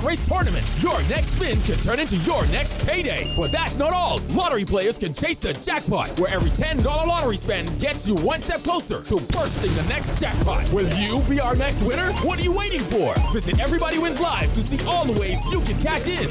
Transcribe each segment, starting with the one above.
Yacht Race Tournament. Your next spin could turn into your next payday. But that's not all. Lottery players can chase the jackpot, where every $10 lottery spend gets you one step closer to bursting the next jackpot. Will you be our next winner? What are you waiting for? Visit Everybody Wins Live to see all the ways you can cash in.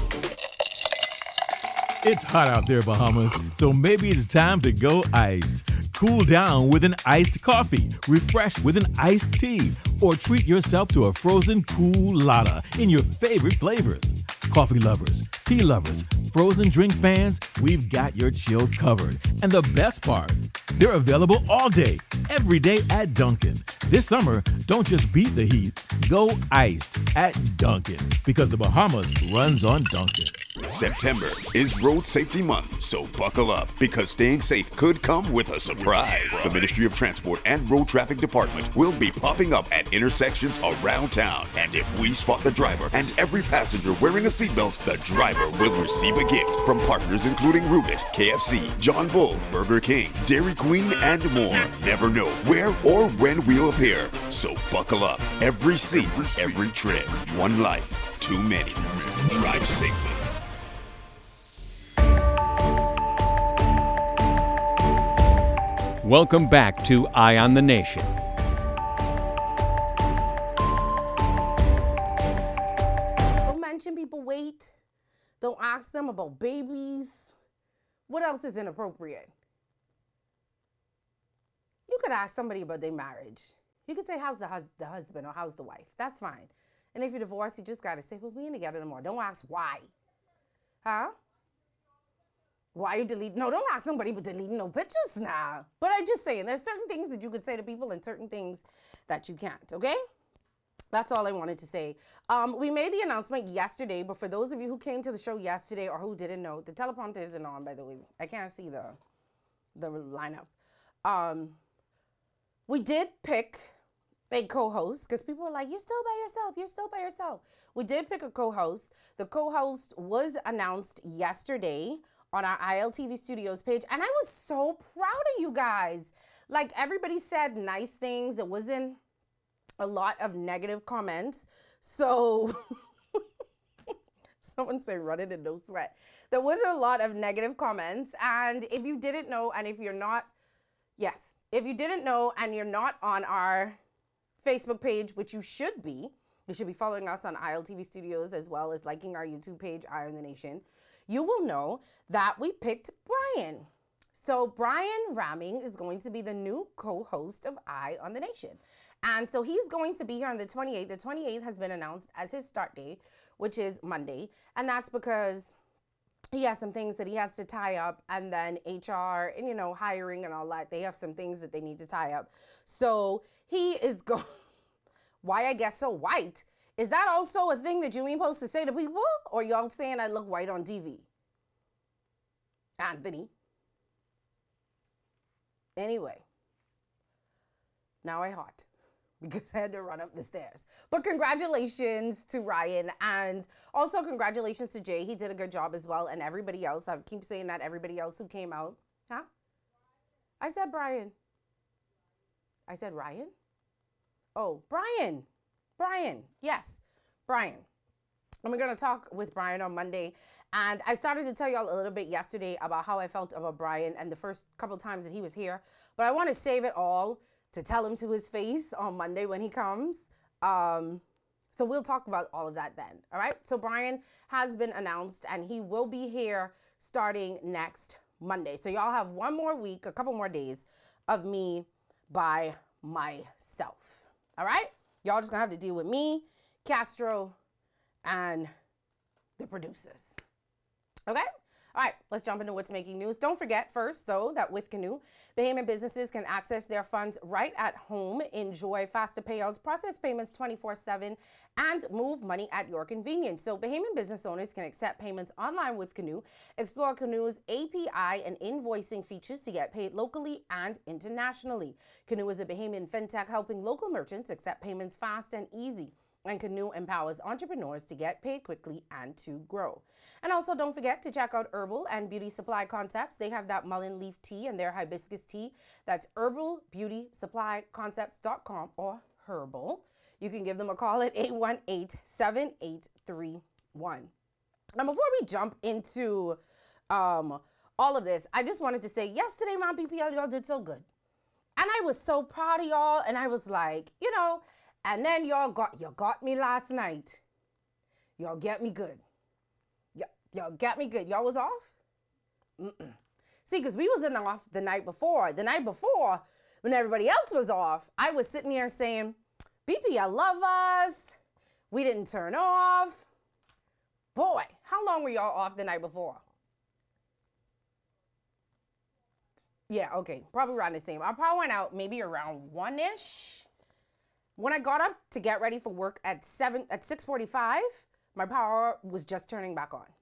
It's hot out there, Bahamas, so maybe it's time to go iced. Cool down with an iced coffee, refresh with an iced tea, or treat yourself to a frozen cool lotta in your favorite flavors. Coffee lovers, tea lovers, frozen drink fans, we've got your chill covered. And the best part, they're available all day, every day at Dunkin'. This summer, don't just beat the heat, go iced at Dunkin', because the Bahamas runs on Dunkin'. September is Road Safety Month, so buckle up because staying safe could come with a surprise. The Ministry of Transport and Road Traffic Department will be popping up at intersections around town. And if we spot the driver and every passenger wearing a seatbelt, the driver will receive a gift from partners including Rubis, KFC, John Bull, Burger King, Dairy Queen, and more. Never know where or when we'll appear, so buckle up. Every seat, every trip. One life, too many. Drive safely. Welcome back to Eye on the Nation. Don't mention people weight. Don't ask them about babies. What else is inappropriate? You could ask somebody about their marriage. You could say, how's the husband or how's the wife? That's fine. And if you're divorced, you just got to say, well, we ain't together no more. Don't ask why. Huh? Why you deleting? No, don't ask somebody but deleting no pictures now. But I'm just saying, there's certain things that you could say to people and certain things that you can't, okay? That's all I wanted to say. We made the announcement yesterday, but for those of you who came to the show yesterday or who didn't know, the teleprompter isn't on, by the way. I can't see the lineup. We did pick a co-host because people were like, you're still by yourself. You're still by yourself. We did pick a co-host. The co-host was announced yesterday on our ILTV Studios page. And I was so proud of you guys. Like, everybody said nice things. There wasn't a lot of negative comments. So someone say run it and no sweat. There wasn't a lot of negative comments. And if you didn't know, and if you're not, if you didn't know and you're not on our Facebook page, which you should be following us on ILTV Studios as well as liking our YouTube page, Eye on the Nation. You will know that we picked Brian. So Brian Ramming is going to be the new co-host of Eye on the Nation. And so he's going to be here on the 28th. The 28th has been announced as his start date, which is Monday. And that's because he has some things that he has to tie up, and then HR and, hiring and all that, they have some things that they need to tie up. So he is going, why I get so white? Is that also a thing that you ain't supposed to say to people? Or y'all saying I look white on TV? Anthony. Anyway, now I hot because I had to run up the stairs. But congratulations to Ryan, and also congratulations to Jay. He did a good job as well, and everybody else. I keep saying that, everybody else who came out. Huh? I said Brian. I said Ryan? Oh, Brian. Brian, yes, Brian. And we're going to talk with Brian on Monday. And I started to tell y'all a little bit yesterday about how I felt about Brian and the first couple times that he was here. But I want to save it all to tell him to his face on Monday when he comes. So we'll talk about all of that then. All right. So Brian has been announced and he will be here starting next Monday. So y'all have one more week, a couple more days of me by myself. All right. Y'all just gonna have to deal with me, Castro, and the producers. Okay? All right, let's jump into what's making news. Don't forget first, though, that with Canoe, Bahamian businesses can access their funds right at home, enjoy faster payouts, process payments 24/7, and move money at your convenience. So Bahamian business owners can accept payments online with Canoe, explore Canoe's API and invoicing features to get paid locally and internationally. Canoe is a Bahamian fintech helping local merchants accept payments fast and easy. And Canoe empowers entrepreneurs to get paid quickly and to grow. And also don't forget to check out Herbal and Beauty Supply Concepts. They have that mullein leaf tea and their hibiscus tea. That's herbalbeautysupplyconcepts.com or Herbal. you can give them a call at 818-7831. Now, before we jump into all of this, I just wanted to say yesterday, my BPL, y'all did so good. And I was so proud of y'all. And I was like, and then y'all got me last night. Y'all get me good. Y'all got me good. Y'all was off? See, because we wasn't off the night before. The night before, when everybody else was off, I was sitting here saying, BPL love us. We didn't turn off. Boy, how long were y'all off the night before? Yeah, okay, probably around the same. I probably went out maybe around 1-ish. When I got up to get ready for work at 6:45, my power was just turning back on.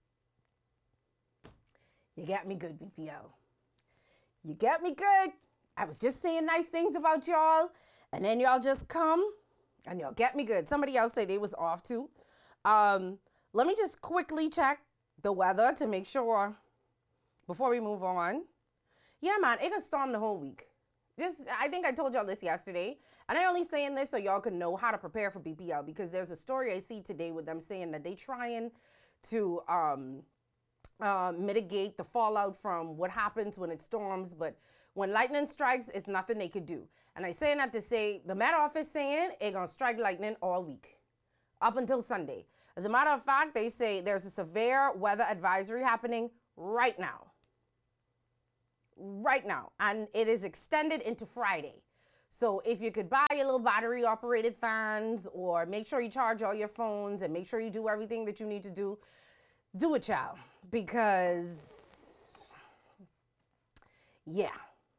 You got me good, BPL. You got me good. I was just saying nice things about y'all, and then y'all just come, and y'all get me good. Somebody else said they was off too. Let me just quickly check the weather to make sure before we move on. Yeah, man, it could storm the whole week. I think I told y'all this yesterday, and I only saying this so y'all can know how to prepare for BPL, because there's a story I see today with them saying that they trying to mitigate the fallout from what happens when it storms, but when lightning strikes, it's nothing they could do. And I say that to say, the Met Office saying it gonna strike lightning all week, up until Sunday. As a matter of fact, they say there's a severe weather advisory happening right now. Right now, and it is extended into Friday. So if you could buy your little battery operated fans, or make sure you charge all your phones and make sure you do everything that you need to do it, child, because yeah.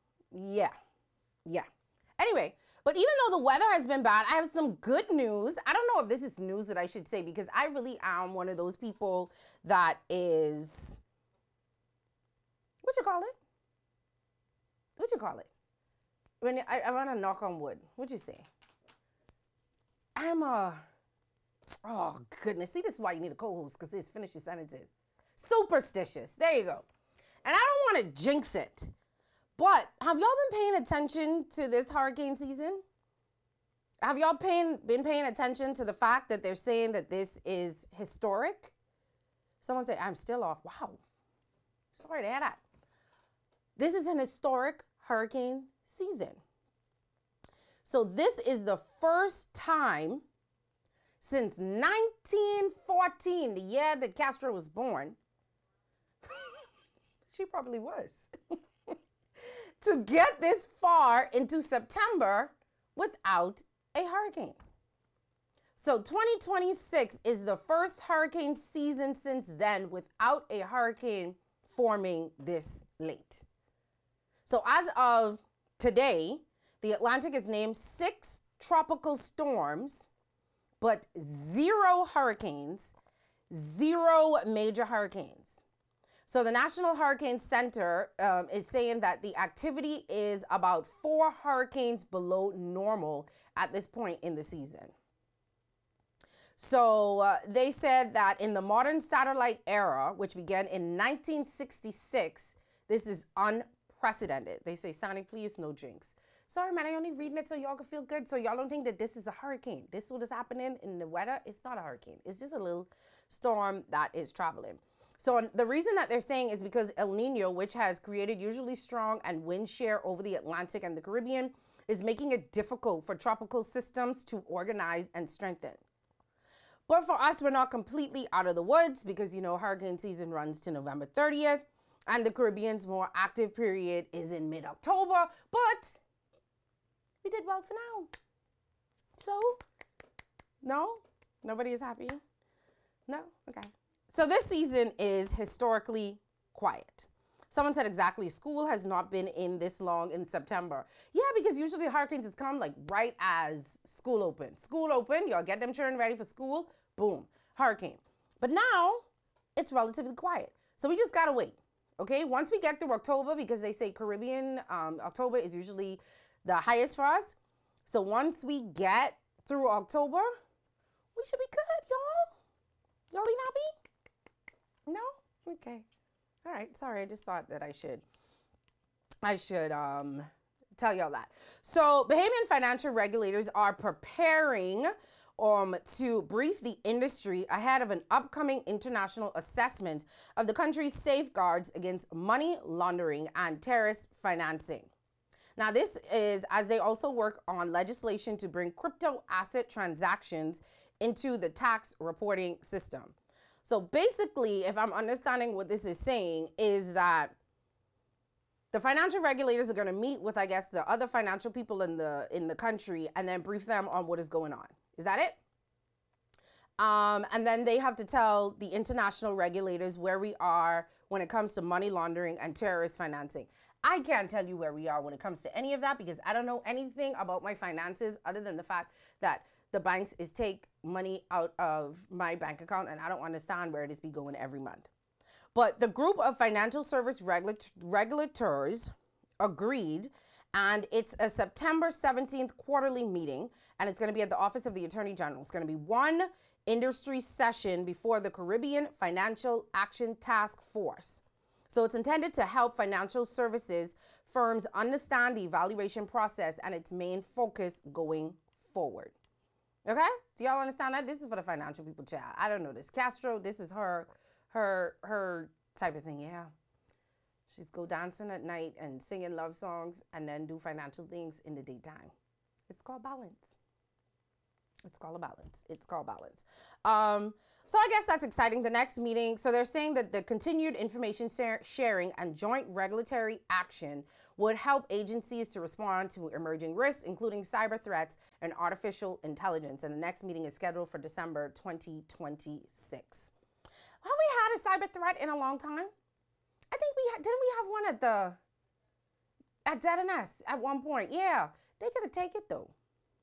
Anyway, but even though the weather has been bad, I have some good news. I don't know if this is news that I should say, because I really am one of those people that is, what you call it? When I want to knock on wood. What'd you say? Oh goodness. See, this is why you need a co-host, because this finish your sentences. Superstitious. There you go. And I don't want to jinx it, but have y'all been paying attention to this hurricane season? Have y'all been paying attention to the fact that they're saying that this is historic? Someone say, I'm still off. Wow. Sorry to hear that. This is an historic hurricane season. So this is the first time since 1914, the year that Castro was born. She probably was. To get this far into September without a hurricane. So 2026 is the first hurricane season since then without a hurricane forming this late. So as of today, the Atlantic is named 6 tropical storms, but 0 hurricanes, 0 major hurricanes. So the National Hurricane Center is saying that the activity is about 4 hurricanes below normal at this point in the season. So they said that in the modern satellite era, which began in 1966, this is unprecedented. They say, Sonny, please, no jinx. Sorry, man, I only reading it so y'all can feel good. So y'all don't think that this is a hurricane. This is what is happening in the weather. It's not a hurricane. It's just a little storm that is traveling. So the reason that they're saying is because El Nino, which has created usually strong and wind shear over the Atlantic and the Caribbean, is making it difficult for tropical systems to organize and strengthen. But for us, we're not completely out of the woods because, hurricane season runs to November 30th and the Caribbean's more active period is in mid-October. But we did well for now. So, no? Nobody is happy? No? Okay. So this season is historically quiet. Someone said exactly, school has not been in this long in September. Yeah, because usually hurricanes has come like right as school open. School open, y'all get them children ready for school, boom, hurricane. But now it's relatively quiet. So we just gotta wait, okay? Once we get through October, because they say Caribbean, October is usually the highest for us. So once we get through October, we should be good, y'all. Y'all ain't happy? No? Okay. All right. Sorry. I just thought that I should tell y'all that. So Bahamian financial regulators are preparing to brief the industry ahead of an upcoming international assessment of the country's safeguards against money laundering and terrorist financing. Now, this is as they also work on legislation to bring crypto asset transactions into the tax reporting system. So basically, if I'm understanding what this is saying, is that the financial regulators are going to meet with, I guess, the other financial people in the country and then brief them on what is going on. Is that it? And then they have to tell the international regulators where we are when it comes to money laundering and terrorist financing. I can't tell you where we are when it comes to any of that because I don't know anything about my finances other than the fact that the banks is take money out of my bank account and I don't understand where it is be going every month. But the group of financial service regulators agreed, and it's a September 17th quarterly meeting, and it's going to be at the Office of the Attorney General. It's going to be one industry session before the Caribbean Financial Action Task Force. So it's intended to help financial services firms understand the evaluation process and its main focus going forward. Okay? Do y'all understand that? This is for the financial people, child. I don't know this. Castro, this is her type of thing, yeah. She's go dancing at night and singing love songs and then do financial things in the daytime. It's called balance. It's called a balance. It's called balance. So I guess that's exciting. The next meeting, so they're saying that the continued information sharing and joint regulatory action would help agencies to respond to emerging risks, including cyber threats and artificial intelligence. And the next meeting is scheduled for December 2026. Have we had a cyber threat in a long time? I think didn't we have one at ZNS at one point? Yeah, they gotta take it though.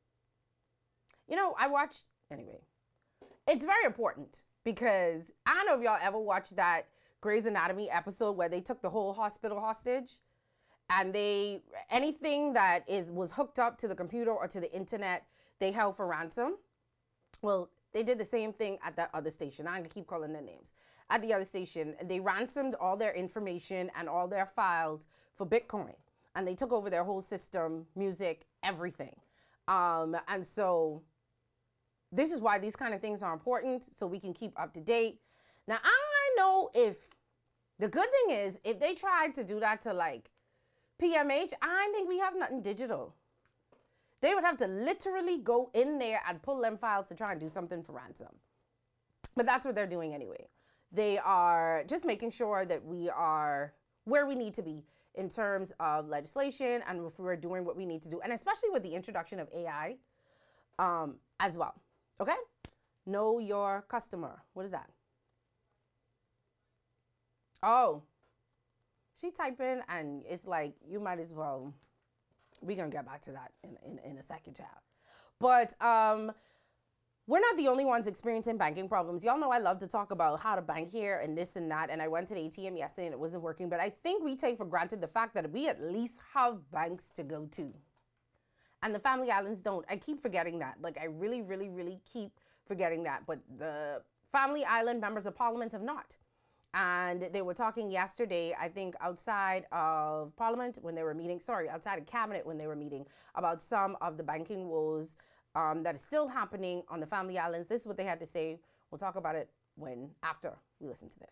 You know, anyway, it's very important because I don't know if y'all ever watched that Grey's Anatomy episode where they took the whole hospital hostage and anything that was hooked up to the computer or to the internet, they held for ransom. Well, they did the same thing at that other station. I'm gonna keep calling their names. At the other station, they ransomed all their information and all their files for Bitcoin. And they took over their whole system, music, everything. And so this is why these kind of things are important, so we can keep up to date. Now, I know the good thing is, if they tried to do that to like PMH, I think we have nothing digital. They would have to literally go in there and pull them files to try and do something for ransom. But that's what they're doing anyway. They are just making sure that we are where we need to be in terms of legislation and if we're doing what we need to do. And especially with the introduction of AI as well. Okay? Know your customer. What is that? Oh, she typing and it's like, you might as well. We're going to get back to that in a second, child. But we're not the only ones experiencing banking problems. Y'all know I love to talk about how to bank here and this and that. And I went to the ATM yesterday and it wasn't working. But I think we take for granted the fact that we at least have banks to go to. And the Family Islands don't. I keep forgetting that. Like, I really, really, really keep forgetting that. But the Family Island members of Parliament have not. And they were talking yesterday, I think, outside of Parliament when they were meeting, outside of Cabinet when they were meeting about some of the banking woes that is still happening on the Family Islands. This is what they had to say. We'll talk about it after we listen to this.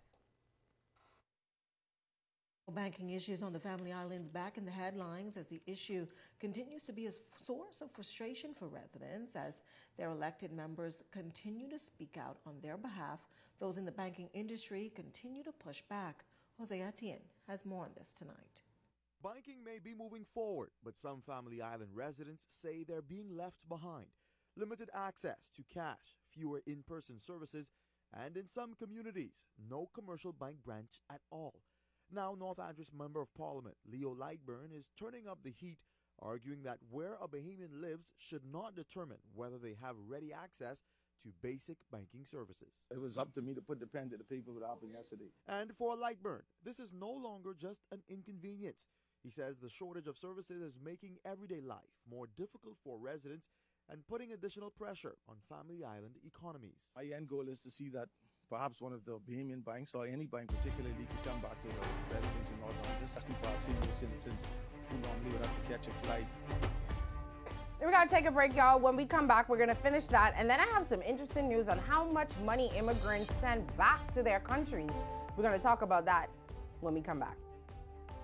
Banking issues on the Family Islands back in the headlines as the issue continues to be a source of frustration for residents as their elected members continue to speak out on their behalf. Those in the banking industry continue to push back. Jose Etienne has more on this tonight. Banking may be moving forward, but some Family Island residents say they're being left behind. Limited access to cash, fewer in-person services, and in some communities, no commercial bank branch at all. Now, North Andros Member of Parliament Leo Lightburn is turning up the heat, arguing that where a Bahamian lives should not determine whether they have ready access to basic banking services. It was up to me to put the pen to the paper what happened yesterday. And for Lightburn, this is no longer just an inconvenience. He says the shortage of services is making everyday life more difficult for residents and putting additional pressure on Family Island economies. My end goal is to see that perhaps one of the Bahamian banks or any bank particularly could come back to the residents in North Andros, especially for our senior citizens who normally would have to catch a flight. We gotta take a break, y'all. When we come back, we're gonna finish that. And then I have some interesting news on how much money immigrants send back to their countries. We're gonna talk about that when we come back.